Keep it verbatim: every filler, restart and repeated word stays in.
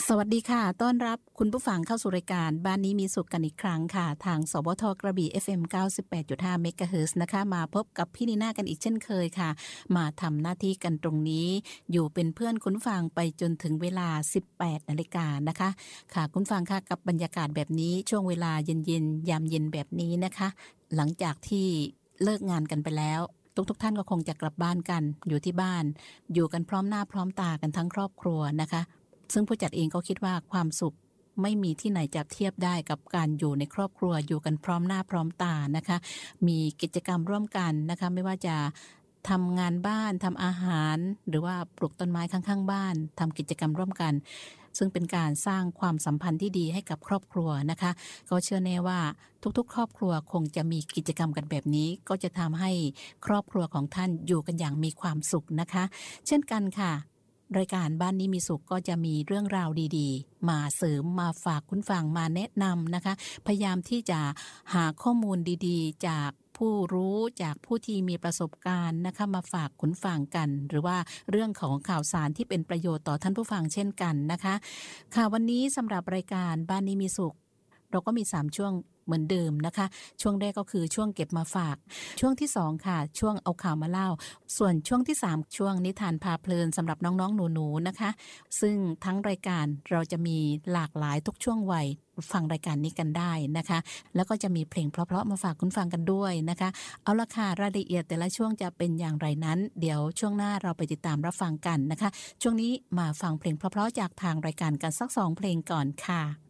สวัสดีค่ะต้อนรับคุณผู้ฟังเข้าสู่รายการบ้านนี้มีสุขกันอีกครั้งค่ะทางสวทกระบี่ เอฟ เอ็ม เก้าสิบแปดจุดห้า เมกะเฮิรตซ์นะคะมาพบกับพี่นีน่ากันอีกเช่นเคยค่ะมาทำหน้าที่กันตรงนี้อยู่เป็นเพื่อนคุณฟังไปจนถึงเวลา สิบแปดนาฬิกานะคะค่ะคุณฟังค่ะกับบรรยากาศแบบนี้ช่วงเวลาเย็นๆยามเย็นแบบนี้นะคะหลังจากที่เลิกงานกันไปแล้วทุกๆท่านก็คงจะกลับบ้านกันอยู่ที่บ้านอยู่กันพร้อมหน้าพร้อมตากันทั้งครอบครัวนะคะซึ่งผู้จัดเองก็คิดว่าความสุขไม่มีที่ไหนจะเทียบได้กับการอยู่ในครอบครัวอยู่กันพร้อมหน้าพร้อมตานะคะมีกิจกรรมร่วมกันนะคะไม่ว่าจะทำงานบ้านทำอาหารหรือว่าปลูกต้นไม้ข้างๆบ้านทำกิจกรรมร่วมกันซึ่งเป็นการสร้างความสัมพันธ์ที่ดีให้กับครอบครัวนะคะก็เชื่อแน่ว่าทุกๆครอบครัวคงจะมีกิจกรรมกันแบบนี้ก็จะทำให้ครอบครัวของท่านอยู่กันอย่างมีความสุขนะคะเช่นกันค่ะรายการบ้านนี้มีสุขก็จะมีเรื่องราวดีๆมาเสริมมาฝากคุณฟังมาแนะนำนะคะพยายามที่จะหาข้อมูลดีๆจากผู้รู้จากผู้ที่มีประสบการณ์นะคะมาฝากคุณฟังกันหรือว่าเรื่องของข่าวสารที่เป็นประโยชน์ต่อท่านผู้ฟังเช่นกันนะคะค่ะวันนี้สำหรับรายการบ้านนี้มีสุขเราก็มีสามช่วงเหมือนเดิมนะคะช่วงแรกก็คือช่วงเก็บมาฝากช่วงที่สองค่ะช่วงเอาข่าวมาเล่าส่วนช่วงที่สามช่วงนิทานพาเพลินสำหรับน้องๆหนูๆนะคะซึ่งทั้งรายการเราจะมีหลากหลายทุกช่วงวัยฟังรายการนี้กันได้นะคะแล้วก็จะมีเพลงเพราะๆมาฝากคุณฟังกันด้วยนะคะเอาละค่ะรายละเอียดแต่ละช่วงจะเป็นอย่างไรนั้นเดี๋ยวช่วงหน้าเราไปติดตามรับฟังกันนะคะช่วงนี้มาฟังเพลงเพราะๆจากทางรายการกันสักสองเพลงก่อนค่ะ